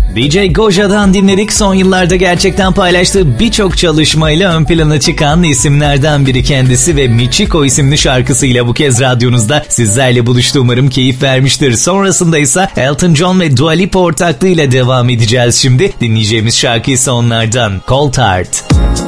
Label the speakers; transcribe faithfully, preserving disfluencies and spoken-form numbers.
Speaker 1: D J Goja'dan dinledik. Son yıllarda gerçekten paylaştığı birçok çalışmayla ön plana çıkan isimlerden biri kendisi ve Michiko isimli şarkısıyla bu kez radyonuzda sizlerle buluştu. Umarım keyif vermiştir. Sonrasında ise Elton John ve Dua Lipa ortaklığıyla devam edeceğiz şimdi. Dinleyeceğimiz şarkı ise onlardan, Cold Heart.